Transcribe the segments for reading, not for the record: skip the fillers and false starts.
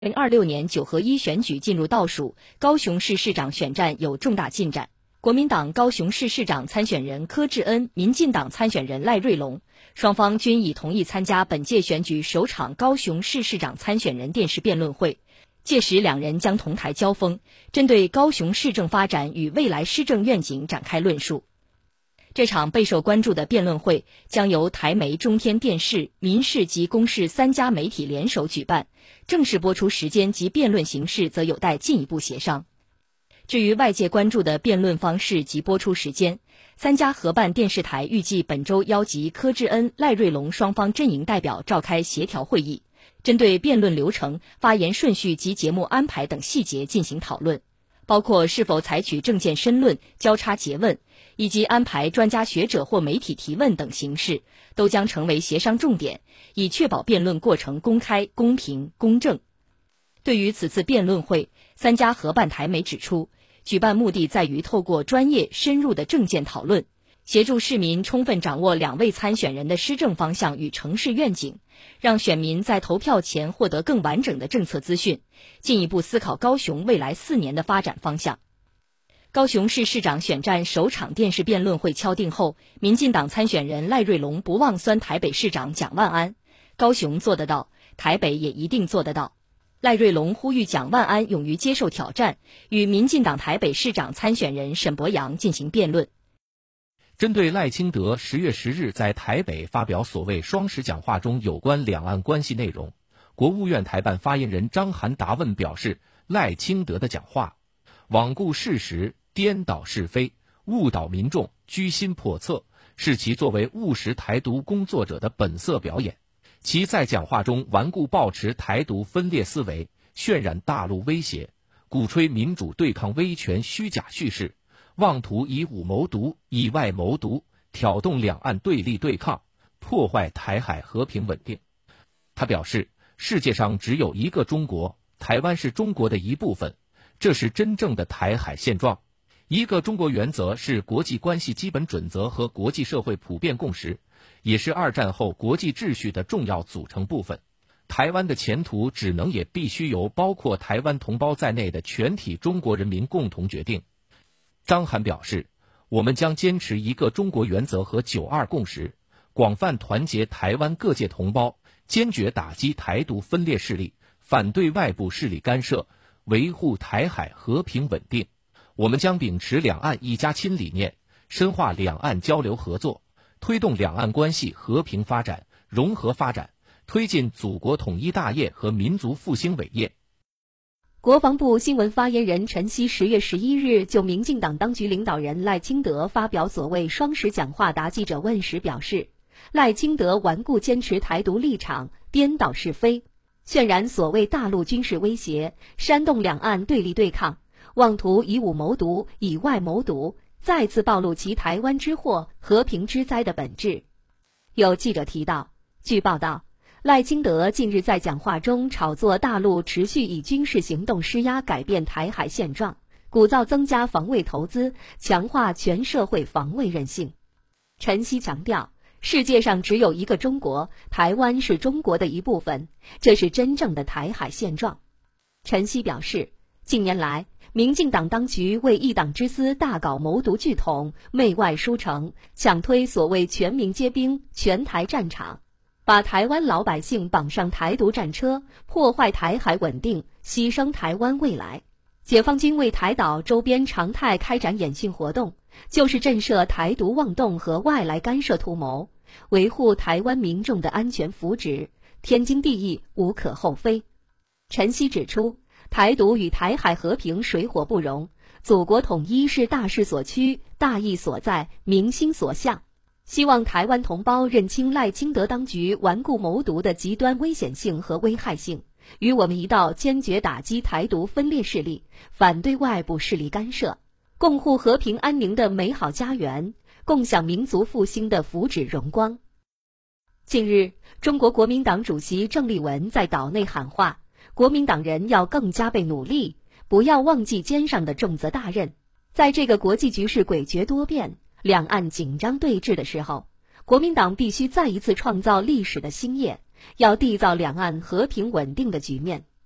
2026年9合1选举进入倒数，高雄市市长选战有重大进展。国民党高雄市市长参选人柯志恩、民进党参选人赖瑞隆，双方均已同意参加本届选举首场高雄市市长参选人电视辩论会。届时两人将同台交锋，针对高雄市政发展与未来施政愿景展开论述。这场备受关注的辩论会将由台媒、中天电视、民视及公视3家媒体联手举办，正式播出时间及辩论形式则有待进一步协商。至于外界关注的辩论方式及播出时间，3家合办电视台预计本周邀集柯志恩、赖瑞隆双方阵营代表召开协调会议，针对辩论流程、发言顺序及节目安排等细节进行讨论，包括是否采取政见申论、交叉诘问，以及安排专家学者或媒体提问等形式，都将成为协商重点，以确保辩论过程公开、公平、公正。对于此次辩论会，3家合办台媒指出，举办目的在于透过专业深入的政见讨论，协助市民充分掌握2位参选人的施政方向与城市愿景，让选民在投票前获得更完整的政策资讯，进一步思考高雄未来4年的发展方向。高雄市市长选战首场电视辩论会敲定后，民进党参选人赖瑞隆不忘酸台北市长蒋万安，高雄做得到，台北也一定做得到。赖瑞隆呼吁蒋万安勇于接受挑战，与民进党台北市长参选人沈伯洋进行辩论。 针对赖清德10月10日在台北发表所谓双十讲话中有关两岸关系内容，国务院台办发言人张涵答问表示，赖清德的讲话罔顾事实、颠倒是非、误导民众、居心叵测，是其作为务实台独工作者的本色表演。其在讲话中顽固抱持台独分裂思维，渲染大陆威胁，鼓吹民主对抗威权虚假叙事，妄图以武谋独、以外谋独，挑动两岸对立对抗，破坏台海和平稳定。他表示，世界上只有一个中国，台湾是中国的一部分，这是真正的台海现状。一个中国原则是国际关系基本准则和国际社会普遍共识，也是2战后国际秩序的重要组成部分。台湾的前途只能也必须由包括台湾同胞在内的全体中国人民共同决定。张涵表示，我们将坚持一个中国原则和9·2共识，广泛团结台湾各界同胞，坚决打击台独分裂势力，反对外部势力干涉，维护台海和平稳定。我们将秉持两岸一家亲理念，深化两岸交流合作，推动两岸关系和平发展、融合发展，推进祖国统一大业和民族复兴伟业。 国防部新闻发言人陈希10月11日就民进党当局领导人赖清德发表所谓双十讲话答记者问时表示，赖清德顽固坚持台独立场，颠倒是非，渲染所谓大陆军事威胁，煽动两岸对立对抗，妄图以武谋独、以外谋独，再次暴露其台湾之祸、和平之灾的本质。有记者提到，据报道，赖清德近日在讲话中炒作大陆持续以军事行动施压改变台海现状，鼓噪增加防卫投资，强化全社会防卫韧性。陈希强调，世界上只有一个中国，台湾是中国的一部分，这是真正的台海现状。陈希表示，近年来，民进党当局为一党之私大搞谋独聚统、媚外输城，强推所谓全民皆兵、全台战场，把台湾老百姓绑上台独战车，破坏台海稳定，牺牲台湾未来。解放军为台岛周边常态开展演训活动，就是震慑台独妄动和外来干涉图谋，维护台湾民众的安全福祉，天经地义，无可厚非。陈希指出，台独与台海和平水火不容，祖国统一是大势所趋、大义所在、民心所向。希望台湾同胞认清赖清德当局顽固谋独的极端危险性和危害性，与我们一道坚决打击台独分裂势力，反对外部势力干涉，共护和平安宁的美好家园，共享民族复兴的福祉荣光。近日，中国国民党主席郑丽文在岛内喊话，国民党人要更加倍努力，不要忘记肩上的重责大任。在这个国际局势诡谲多变、两岸紧张对峙的时候，国民党必须再一次创造历史的新业，要缔造两岸和平稳定的局面。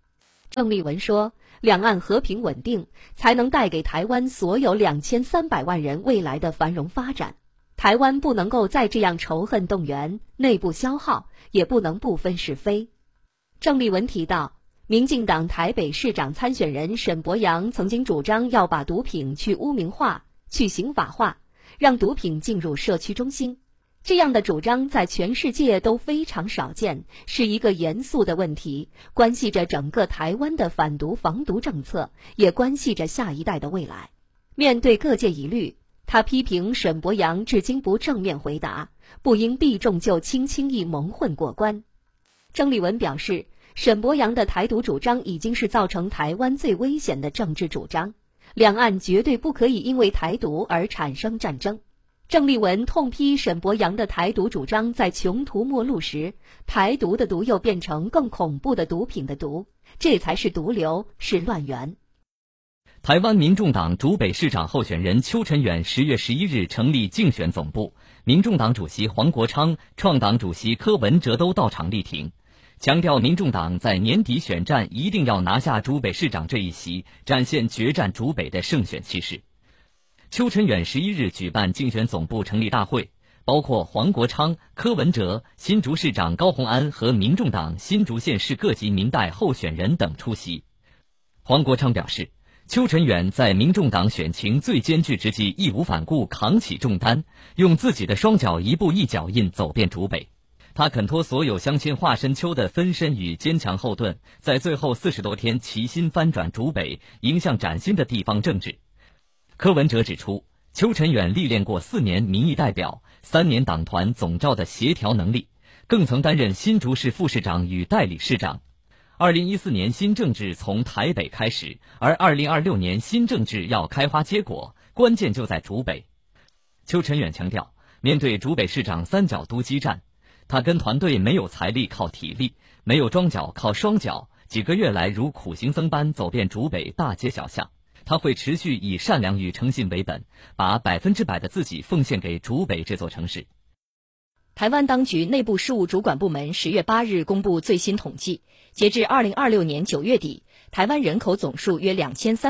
郑丽文说，两岸和平稳定才能带给台湾所有2300万人未来的繁荣发展。台湾不能够再这样仇恨动员、内部消耗，也不能不分是非。郑丽文提到，民进党台北市长参选人沈伯洋曾经主张要把毒品去污名化、去刑法化，让毒品进入社区中心。这样的主张在全世界都非常少见，是一个严肃的问题，关系着整个台湾的反毒防毒政策，也关系着下一代的未来。面对各界疑虑，他批评沈伯洋至今不正面回答，不应避重就轻，轻易蒙混过关。郑丽文表示，沈伯洋的台独主张已经是造成台湾最危险的政治主张，两岸绝对不可以因为台独而产生战争。郑丽文痛批沈伯洋的台独主张在穷途末路时，台独的毒又变成更恐怖的毒品的毒，这才是毒瘤，是乱源。 台湾民众党竹北市长候选人邱臣远10月11日成立竞选总部，民众党主席黄国昌、创党主席柯文哲都到场力挺，强调民众党在年底选战一定要拿下竹北市长这一席，展现决战竹北的胜选气势。邱臣远11日举办竞选总部成立大会，包括黄国昌、柯文哲、新竹市长高虹安和民众党新竹县市各级民代候选人等出席。黄国昌表示，邱臣远在民众党选情最艰巨之际义无反顾扛起重担，用自己的双脚一步一脚印走遍竹北。他肯托所有乡亲化身邱的分身与坚强后盾，在最后40多天齐心翻转竹北迎向崭新的地方政治。柯文哲指出，邱臣远历练过4年民意代表、3年党团总召的协调能力，更曾担任新竹市副市长与代理市长。2014年新政治从台北开始，而2026年新政治要开花结果，关键就在竹北。邱臣远强调，面对竹北市长三角都激战，他跟团队没有财力靠体力，没有装脚靠双脚，几个月来如苦行僧般走遍竹北大街小巷。他会持续以善良与诚信为本，把100%的自己奉献给竹北这座城市。 台湾当局内部事务主管部门10月8日公布最新统计，截至2026年9月底，台湾人口总数约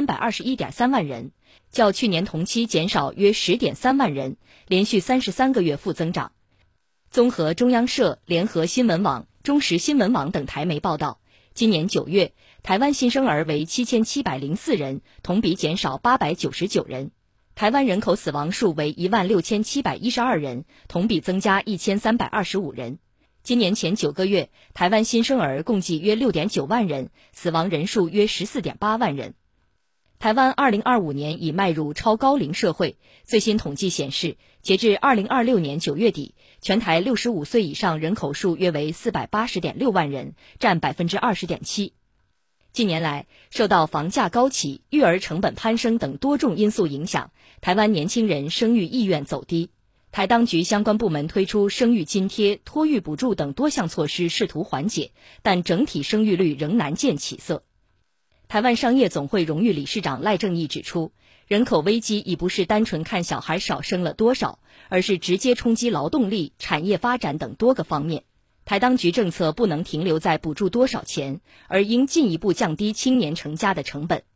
2321.3万人，较去年同期减少约10.3万人，连续33个月负增长。综合中央社、联合新闻网、中时新闻网等台媒报道，今年9月，台湾新生儿为7704人，同比减少899人。台湾人口死亡数为16712人，同比增加1325人。今年前9个月，台湾新生儿共计约6.9万人，死亡人数约14.8万人。台湾2025年已迈入超高龄社会，最新统计显示，截至2026年9月底，全台65岁以上人口数约为480.6万人，占20.7%。近年来，受到房价高企、育儿成本攀升等多种因素影响，台湾年轻人生育意愿走低。台当局相关部门推出生育津贴、托育补助等多项措施，试图缓解，但整体生育率仍难见起色。台湾商业总会荣誉理事长赖正义指出，人口危机已不是单纯看小孩少生了多少，而是直接冲击劳动力、产业发展等多个方面。台当局政策不能停留在补助多少钱，而应进一步降低青年成家的成本。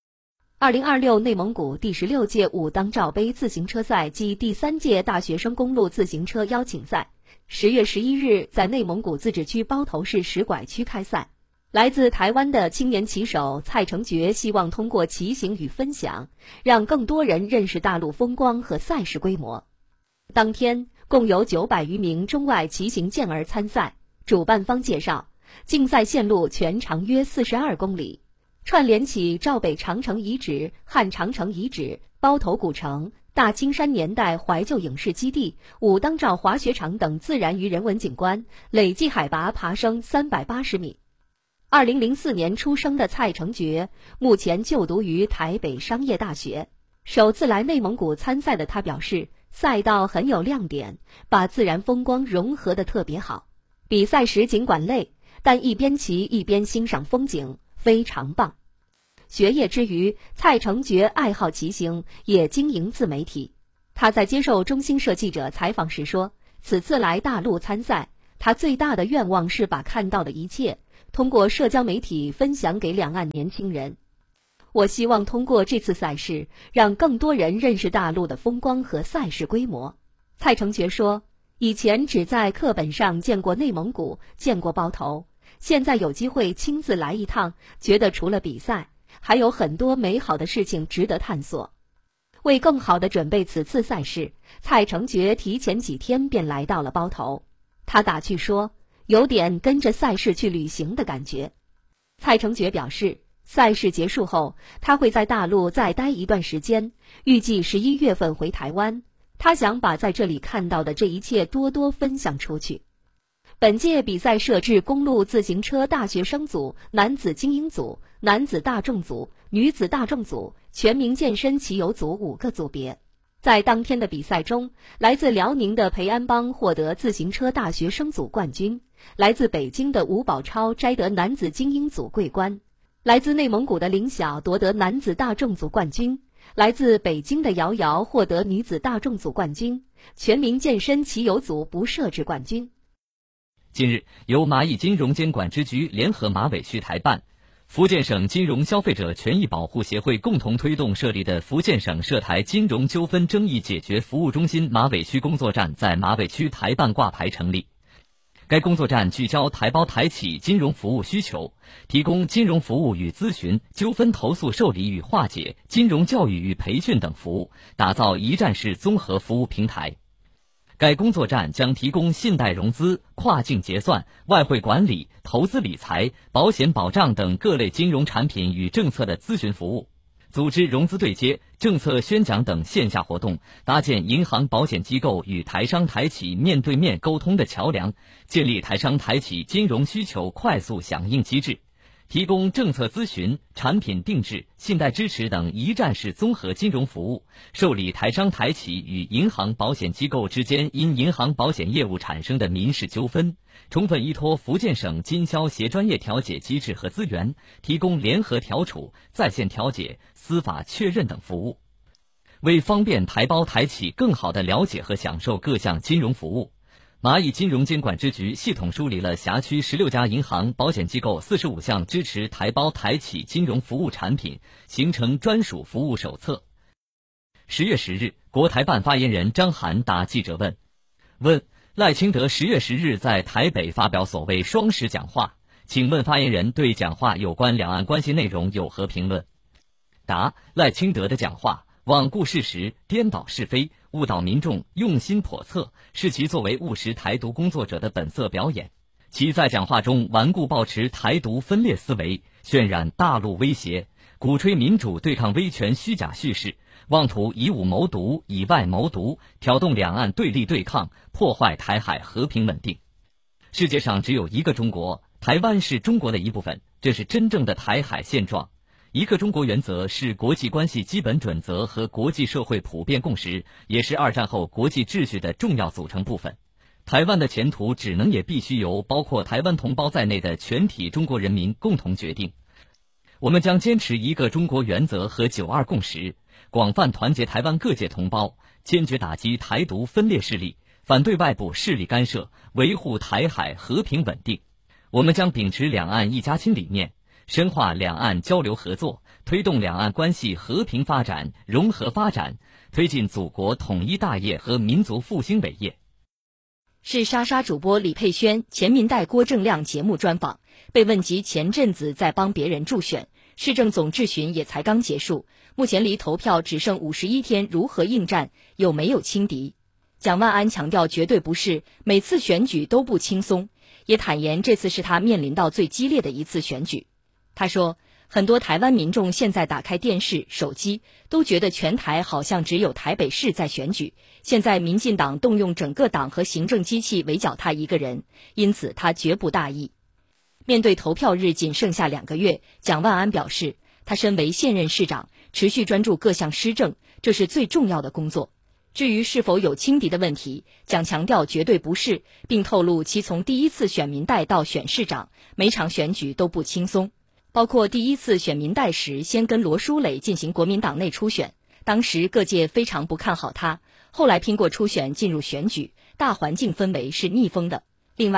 2026内蒙古第16届武当罩杯自行车赛暨第3届大学生公路自行车邀请赛10月11日在内蒙古自治区包头市石拐区开赛。来自台湾的青年骑手蔡成觉希望通过骑行与分享，让更多人认识大陆风光和赛事规模。当天共有900余名中外骑行健儿参赛。主办方介绍，竞赛线路全长约42公里，串联起赵北长城遗址、汉长城遗址、包头古城、大青山年代怀旧影视基地、武当罩滑雪场等自然与人文景观，累计海拔爬升380米。2004年出生的蔡成觉，目前就读于台北商业大学。首次来内蒙古参赛的他表示，赛道很有亮点，把自然风光融合得特别好。比赛时尽管累，但一边骑一边欣赏风景，非常棒。学业之余，蔡成觉爱好骑行，也经营自媒体。他在接受中新社记者采访时说，此次来大陆参赛，他最大的愿望是把看到的一切通过社交媒体分享给两岸年轻人。我希望通过这次赛事，让更多人认识大陆的风光和赛事规模。蔡成觉说，以前只在课本上见过内蒙古，见过包头，现在有机会亲自来一趟，觉得除了比赛，还有很多美好的事情值得探索。为更好地准备此次赛事，蔡成觉提前几天便来到了包头。他打趣说，有点跟着赛事去旅行的感觉。蔡成觉表示，赛事结束后，他会在大陆再待一段时间，预计11月份回台湾。他想把在这里看到的这一切多多分享出去。本届比赛设置公路自行车大学生组、男子精英组、男子大众组、女子大众组、全民健身骑游组5个组别。在当天的比赛中，来自辽宁的裴安邦获得自行车大学生组冠军，来自北京的吴宝超摘得男子精英组桂冠，来自内蒙古的林晓夺得男子大众组冠军，来自北京的姚瑶获得女子大众组冠军，全民健身骑游组不设置冠军。 近日，由蚂蚁金融监管支局联合马尾区台办、福建省金融消费者权益保护协会共同推动设立的福建省涉台金融纠纷争议解决服务中心马尾区工作站在马尾区台办挂牌成立。该工作站聚焦台胞台企金融服务需求，提供金融服务与咨询、纠纷投诉受理与化解、金融教育与培训等服务，打造一站式综合服务平台。该工作站将提供信贷融资、跨境结算、外汇管理、投资理财、保险保障等各类金融产品与政策的咨询服务，组织融资对接、政策宣讲等线下活动，搭建银行保险机构与台商台企面对面沟通的桥梁，建立台商台企金融需求快速响应机制，提供政策咨询、产品定制、信贷支持等一站式综合金融服务，受理台商台企与银行保险机构之间因银行保险业务产生的民事纠纷，充分依托福建省经销协专业调解机制和资源，提供联合调处、在线调解、司法确认等服务。为方便台胞台企更好地了解和享受各项金融服务，蚂蚁金融监管支局系统梳理了辖区16家银行、保险机构45项支持台胞台企金融服务产品，形成专属服务手册。10月10日，国台办发言人张涵答记者问赖清德10月10日在台北发表所谓双10讲话，请问发言人对讲话有关两岸关系内容有何评论？答：赖清德的讲话罔顾事实、颠倒是非、误导民众、用心叵测，是其作为务实台独工作者的本色表演。其在讲话中顽固抱持台独分裂思维，渲染大陆威胁，鼓吹民主对抗威权虚假叙事，妄图以武谋独、以外谋独，挑动两岸对立对抗，破坏台海和平稳定。世界上只有一个中国，台湾是中国的一部分，这是真正的台海现状。一个中国原则是国际关系基本准则和国际社会普遍共识，也是二战后国际秩序的重要组成部分。台湾的前途只能也必须由包括台湾同胞在内的全体中国人民共同决定。我们将坚持一个中国原则和9·2共识，广泛团结台湾各界同胞，坚决打击台独分裂势力，反对外部势力干涉，维护台海和平稳定。我们将秉持两岸一家亲理念，深化两岸交流合作，推动两岸关系和平发展、融合发展，推进祖国统一大业和民族复兴伟业。 是莎莎主播李佩轩、前民代郭正亮节目专访，被问及前阵子在帮别人助选，市政总质询也才刚结束，目前离投票只剩51天，如何应战，有没有轻敌？蒋万安强调绝对不是，每次选举都不轻松，也坦言这次是他面临到最激烈的一次选举。他说，很多台湾民众现在打开电视、手机，都觉得全台好像只有台北市在选举，现在民进党动用整个党和行政机器围剿他一个人，因此他绝不大意。面对投票日仅剩下2个月，蒋万安表示，他身为现任市长，持续专注各项施政，这是最重要的工作。至于是否有轻敌的问题，蒋强调绝对不是，并透露其从第一次选民代到选市长，每场选举都不轻松。包括第一次选民代时，先跟罗书磊进行国民党内初选，当时各界非常不看好他，后来拼过初选进入选举，大环境氛围是逆风的。另外，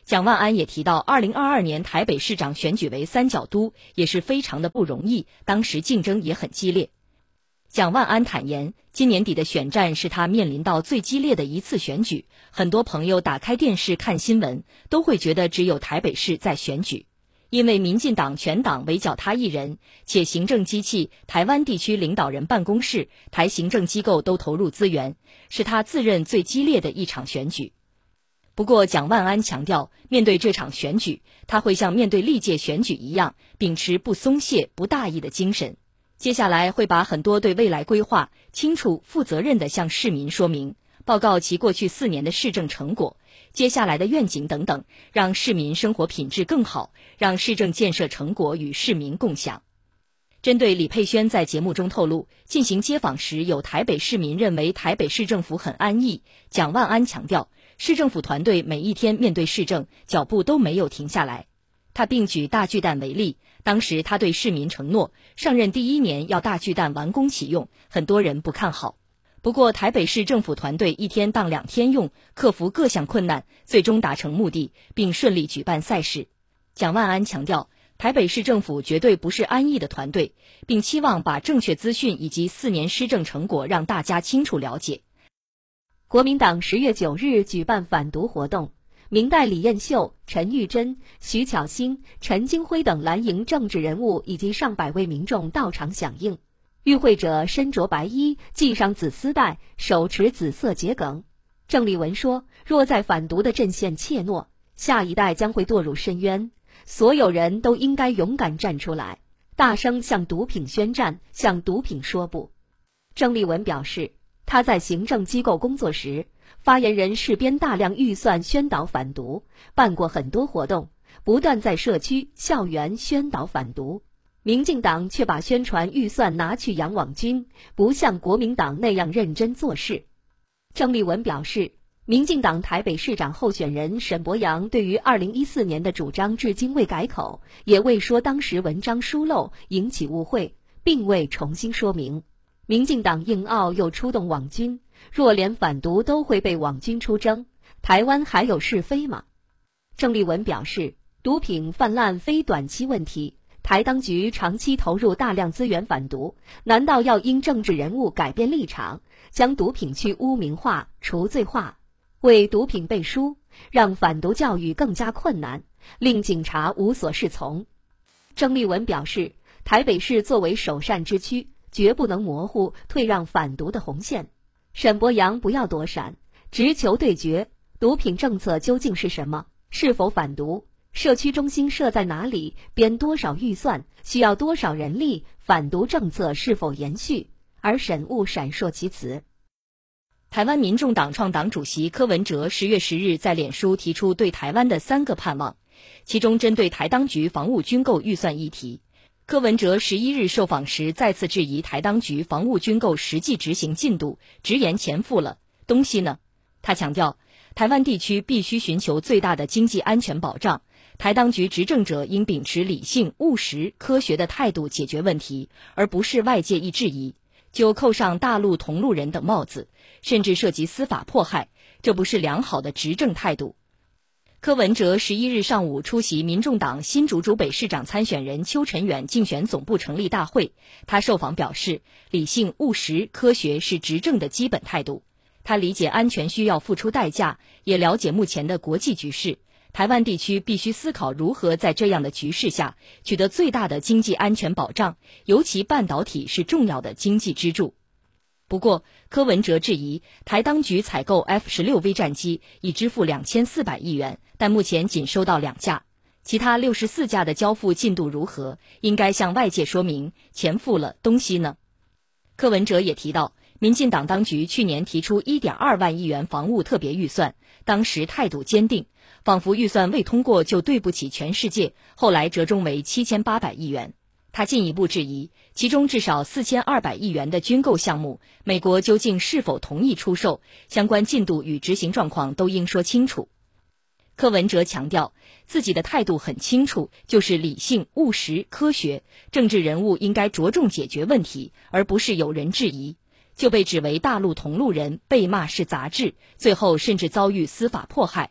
蒋万安也提到，2022年台北市长选举为三角都，也是非常的不容易，当时竞争也很激烈。蒋万安坦言，今年底的选战是他面临到最激烈的一次选举，很多朋友打开电视看新闻，都会觉得只有台北市在选举。因为民进党全党围剿他一人，且行政机器、台湾地区领导人办公室、台行政机构都投入资源，是他自认最激烈的一场选举。不过蒋万安强调，面对这场选举，他会像面对历届选举一样，秉持不松懈、不大意的精神。接下来会把很多对未来规划清楚、负责任地向市民说明，报告其过去4年的市政成果、接下来的愿景等等，让市民生活品质更好，让市政建设成果与市民共享。针对李佩轩在节目中透露，进行街访时有台北市民认为台北市政府很安逸，蒋万安强调，市政府团队每一天面对市政，脚步都没有停下来。他并举大巨蛋为例，当时他对市民承诺，上任第1年要大巨蛋完工启用，很多人不看好。不过台北市政府团队1天当2天用，克服各项困难，最终达成目的，并顺利举办赛事。蒋万安强调，台北市政府绝对不是安逸的团队，并期望把正确资讯以及4年施政成果让大家清楚了解。 国民党10月9日举办反毒活动，明代李彦秀、陈玉珍、徐巧芯、陈金辉等蓝营政治人物以及上百位民众到场响应。与会者身着白衣，系上紫丝带，手持紫色桔梗。郑丽文说，若在反毒的阵线怯懦，下一代将会堕入深渊，所有人都应该勇敢站出来，大声向毒品宣战，向毒品说不。郑丽文表示，他在行政机构工作时，发言人事编大量预算宣导反毒，办过很多活动，不断在社区、校园宣导反毒。民进党却把宣传预算拿去养网军，不像国民党那样认真做事。郑丽文表示，民进党台北市长候选人沈伯洋对于2014年的主张至今未改口，也未说当时文章疏漏引起误会，并未重新说明。民进党硬拗又出动网军，若连反毒都会被网军出征，台湾还有是非吗？郑丽文表示，毒品泛滥非短期问题，台当局长期投入大量资源反毒，难道要因政治人物改变立场，将毒品去污名化、除罪化，为毒品背书，让反毒教育更加困难，令警察无所适从？郑丽文表示，台北市作为首善之区，绝不能模糊退让反毒的红线。沈伯洋不要躲闪，直球对决，毒品政策究竟是什么？是否反毒？社区中心设在哪里？编多少预算？需要多少人力？反毒政策是否延续？而沈勿闪烁其词。 台湾民众党创党主席柯文哲10月10日在脸书提出对台湾的3个盼望，其中针对台当局防务军购预算议题，柯文哲11日受访时再次质疑台当局防务军购实际执行进度，直言钱付了，东西呢？他强调，台湾地区必须寻求最大的经济安全保障，台当局执政者应秉持理性、务实、科学的态度解决问题，而不是外界一质疑就扣上大陆同路人等帽子，甚至涉及司法迫害，这不是良好的执政态度。柯文哲11日上午出席民众党新竹竹北市长参选人邱成远竞选总部成立大会，他受访表示，理性、务实、科学是执政的基本态度。他理解安全需要付出代价，也了解目前的国际局势，台湾地区必须思考如何在这样的局势下取得最大的经济安全保障，尤其半导体是重要的经济支柱。不过，柯文哲质疑台当局采购 F-16 微战机已支付2400亿元，但目前仅收到2架，其他64架的交付进度如何？应该向外界说明，钱付了，东西呢？柯文哲也提到，民进党当局去年提出 1.2 万亿元防务特别预算，当时态度坚定，仿佛预算未通过就对不起全世界，后来折中为7800亿元。他进一步质疑，其中至少4200亿元的军购项目，美国究竟是否同意出售，相关进度与执行状况都应说清楚。柯文哲强调，自己的态度很清楚，就是理性、务实、科学，政治人物应该着重解决问题，而不是有人质疑就被指为大陆同路人，被骂是杂志，最后甚至遭遇司法迫害。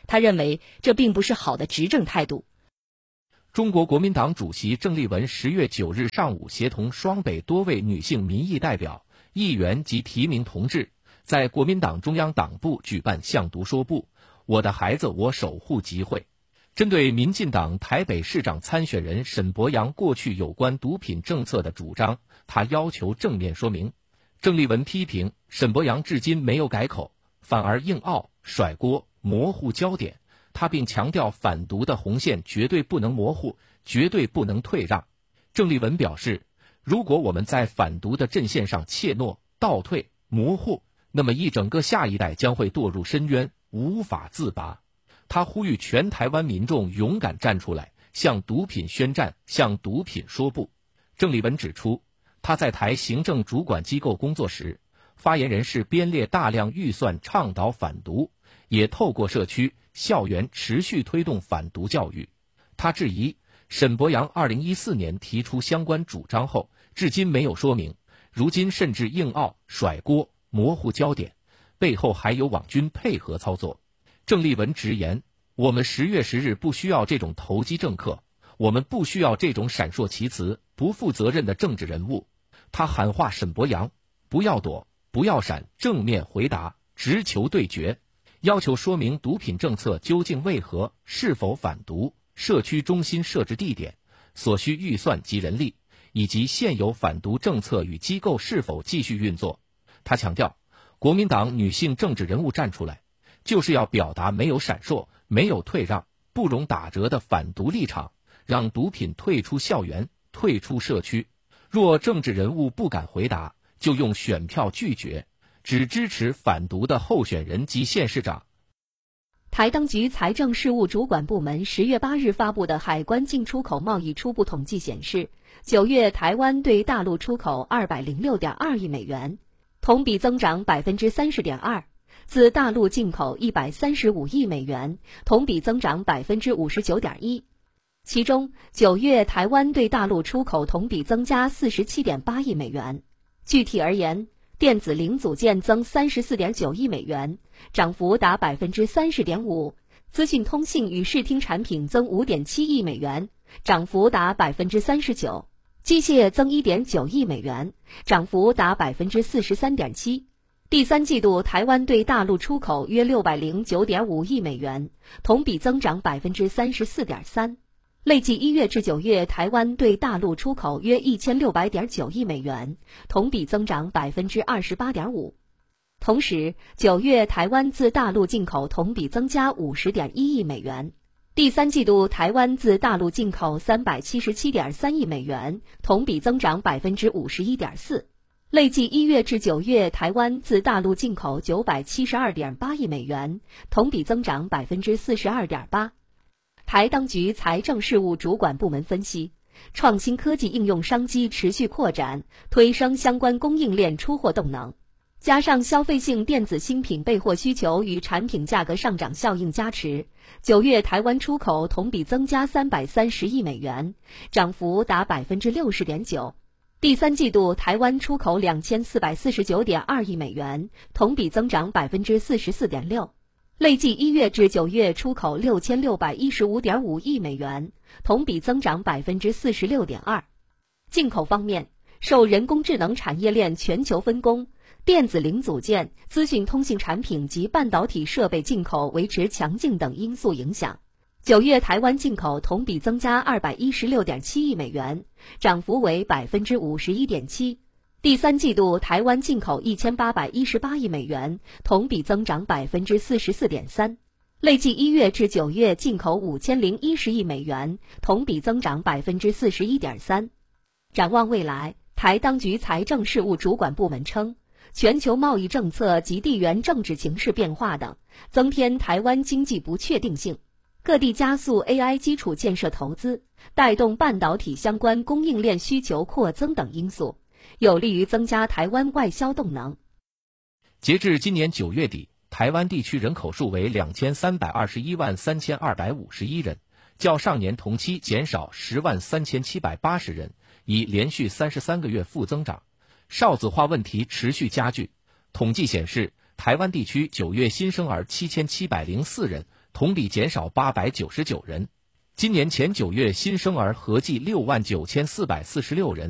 他认为这并不是好的执政态度。 中国国民党主席郑丽文10月9日上午协同双北多位女性民意代表、议员及提名同志，在国民党中央党部举办向读说部我的孩子我守护集会，针对民进党台北市长参选人沈伯洋过去有关毒品政策的主张，他要求正面说明。郑丽文批评沈伯洋至今没有改口，反而硬拗、甩锅、模糊焦点，他并强调反毒的红线绝对不能模糊，绝对不能退让。郑丽文表示，如果我们在反毒的阵线上怯懦、倒退、模糊，那么一整个下一代将会堕入深渊，无法自拔。他呼吁全台湾民众勇敢站出来，向毒品宣战，向毒品说不。郑丽文指出，他在台行政主管机构工作时，发言人是编列大量预算倡导反毒，也透过社区、校园持续推动反毒教育。他质疑沈伯洋2014年提出相关主张后，至今没有说明，如今甚至硬拗、甩锅、模糊焦点，背后还有网军配合操作。郑丽文直言，我们10月10日不需要这种投机政客，我们不需要这种闪烁其词、不负责任的政治人物。他喊话沈伯洋，不要躲，不要闪，正面回答，直球对决，要求说明毒品政策究竟为何，是否反毒，社区中心设置地点，所需预算及人力，以及现有反毒政策与机构是否继续运作。他强调，国民党女性政治人物站出来，就是要表达没有闪烁、没有退让、不容打折的反毒立场，让毒品退出校园、退出社区。若政治人物不敢回答，就用选票拒绝，只支持反毒的候选人及县市长。 台当局财政事务主管部门10月8日发布的海关进出口贸易初步统计显示，9月台湾对大陆出口206.2亿美元，同比增长30.2%，自大陆进口135亿美元，同比增长59.1%。其中9月台湾对大陆出口同比增加47.8亿美元。具体而言，电子零组件增34.9亿美元，涨幅达30.5%；资讯通信与视听产品增5.7亿美元，涨幅达39%；机械增1.9亿美元，涨幅达43.7%。第三季度台湾对大陆出口约609.5亿美元，同比增长34.3%。累计1月至9月，台湾对大陆出口约1600.9亿美元，同比增长28.5%。同时，9月台湾自大陆进口同比增加50.1亿美元。第三季度台湾自大陆进口377.3亿美元，同比增长51.4%。累计1月至9月，台湾自大陆进口972.8亿美元，同比增长42.8%。台当局财政事务主管部门分析，创新科技应用商机持续扩展，推升相关供应链出货动能，加上消费性电子新品备货需求与产品价格上涨效应加持，9月台湾出口同比增加330亿美元，涨幅达60.9%。第三季度台湾出口2449.2亿美元，同比增长44.6%。累计1月至9月出口6615.5亿美元，同比增长46.2%。进口方面，受人工智能产业链全球分工、电子零组件、资讯通信产品及半导体设备进口维持强劲等因素影响，9月台湾进口同比增加216.7亿美元，涨幅为51.7%。第三季度台湾进口1818亿美元，同比增长44.3%。累计1月至9月进口5010亿美元，同比增长41.3%。展望未来，台当局财政事务主管部门称，全球贸易政策及地缘政治形势变化等，增添台湾经济不确定性。各地加速 AI 基础建设投资，带动半导体相关供应链需求扩增等因素，有利于增加台湾外销动能。 截至今年9月底，台湾地区人口数为23213251人，较上年同期减少103780人，已连续33个月负增长。少子化问题持续加剧。统计显示，台湾地区9月新生儿7704人， 同比减少899人。今年前9月新生儿合计69446人。